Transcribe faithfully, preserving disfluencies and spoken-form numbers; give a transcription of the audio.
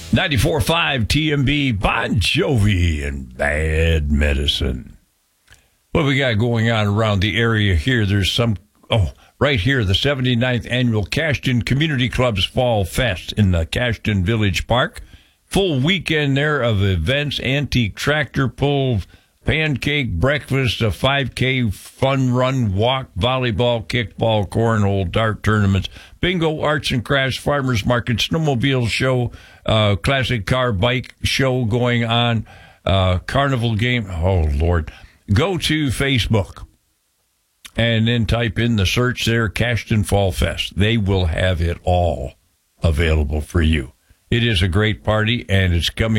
ninety-four point five T M B, Bon Jovi and Bad Medicine. What we got going on around the area here? There's some, oh, right here, the seventy-ninth Annual Cashton Community Club's Fall Fest in the Cashton Village Park. Full weekend there of events, antique tractor pull, pancake breakfast, a five K fun run, walk, volleyball, kickball, cornhole, dart tournaments, bingo, arts and crafts, farmers market, snowmobile show, uh, classic car bike show going on, uh, carnival game. Oh, Lord. Go to Facebook and then type in the search there, Cashton Fall Fest. They will have it all available for you. It is a great party, and it's coming